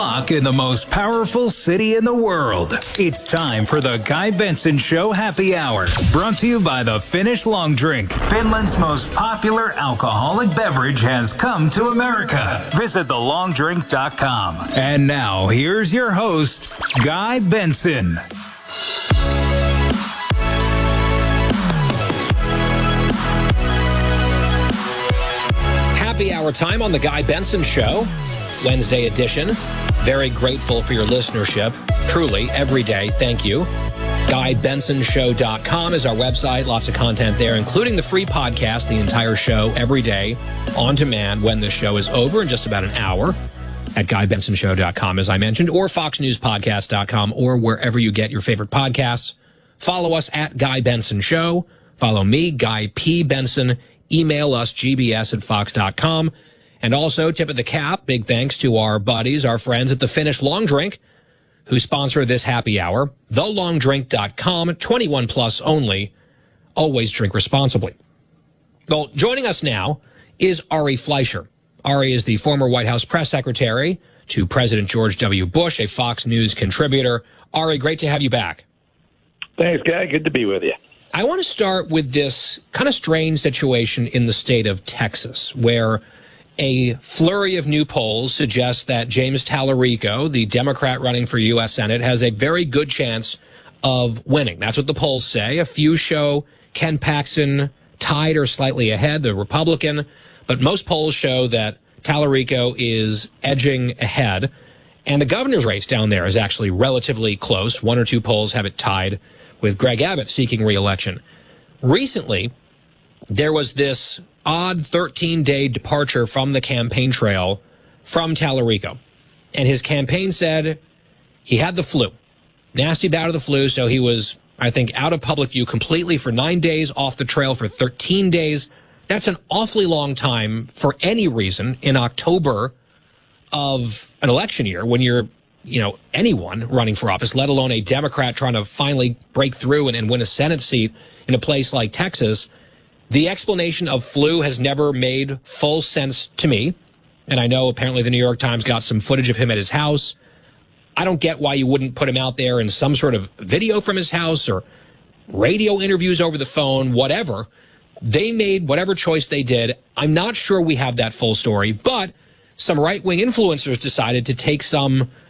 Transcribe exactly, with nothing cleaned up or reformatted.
In the most powerful city in the world. It's time for the Guy Benson Show Happy Hour. Brought to you by the Finnish Long Drink. Finland's most popular alcoholic beverage has come to America. Visit the long drink dot com. And now, here's your host, Guy Benson. Happy Hour time on the Guy Benson Show, Wednesday edition. Very grateful for your listenership. Truly, every day. Thank you. Guy Benson Show dot com is our website. Lots of content there, including the free podcast, the entire show, every day, on demand when the show is over in just about an hour at Guy Benson Show dot com, as I mentioned, or Fox News Podcast dot com, or wherever you get your favorite podcasts. Follow us at Guy Benson Show. Follow me, Guy P. Benson. Email us, G B S at Fox dot com. And also, tip of the cap, big thanks to our buddies, our friends at the Finnish Long Drink, who sponsor this happy hour. the long drink dot com, twenty-one plus only. Always drink responsibly. Well, joining us now is Ari Fleischer. Ari is the former White House press secretary to President George W. Bush, a Fox News contributor. Ari, great to have you back. Thanks, Guy. Good to be with you. I want to start with this kind of strange situation in the state of Texas, where a flurry of new polls suggests that James Tallarico, the Democrat running for U S Senate, has a very good chance of winning. That's what the polls say. A few show Ken Paxton tied or slightly ahead, the Republican, but most polls show that Tallarico is edging ahead. And the governor's race down there is actually relatively close. One or two polls have it tied with Greg Abbott seeking re-election. Recently, there was this odd thirteen-day departure from the campaign trail from Tallarico. And his campaign said he had the flu. Nasty bout of the flu, so he was, I think, out of public view completely for nine days, off the trail for thirteen days. That's an awfully long time for any reason in October of an election year when you're, you know, anyone running for office, let alone a Democrat trying to finally break through and, and win a Senate seat in a place like Texas. The explanation of flu has never made full sense to me. And I know apparently the New York Times got some footage of him at his house. I don't get why you wouldn't put him out there in some sort of video from his house or radio interviews over the phone, whatever. They made whatever choice they did. I'm not sure we have that full story, but some right-wing influencers decided to take some